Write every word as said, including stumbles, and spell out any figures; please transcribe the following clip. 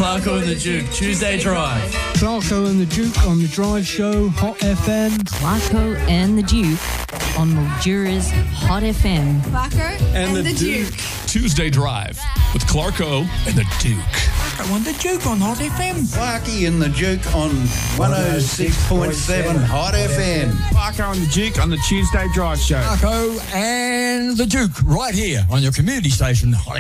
Clarko and the Duke, Tuesday Drive. Clarko and the Duke on the Drive Show, Hot F M. Clarko and the Duke on Mildura's Hot F M. Clarko and, and the, the Duke. Duke. Tuesday Drive with Clarko and the Duke. Clarko and the Duke on Hot F M. Clarky and the Duke on one oh six point seven Hot F M. Clarko and the Duke on the Tuesday Drive Show. Clarko and the Duke right here on your community station, Hot